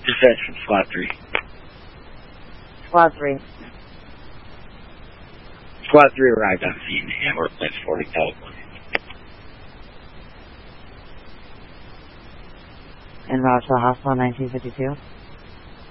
Dispatch from Squad 3. Squad 3. Squad 3 arrived on scene and we're transporting California. En route to the hospital 1952.